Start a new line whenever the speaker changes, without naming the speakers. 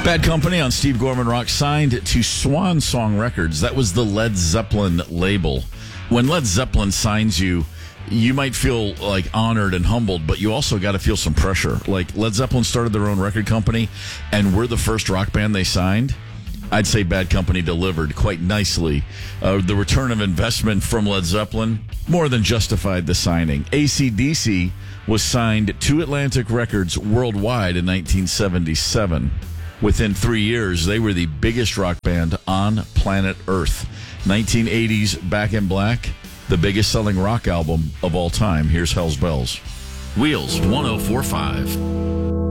Bad Company on Steve Gorman Rock, signed to Swan Song Records. That was the Led Zeppelin label. When Led Zeppelin signs you, you might feel like honored and humbled, but you also got to feel some pressure. Like Led Zeppelin started their own record company, and we're the first rock band they signed. I'd say Bad Company delivered quite nicely. The return of investment from Led Zeppelin more than justified the signing. AC/DC was signed to Atlantic Records worldwide in 1977. Within 3 years, they were the biggest rock band on planet Earth. 1980s Back in Black, the biggest selling rock album of all time. Here's Hell's Bells. Wheels 104.5.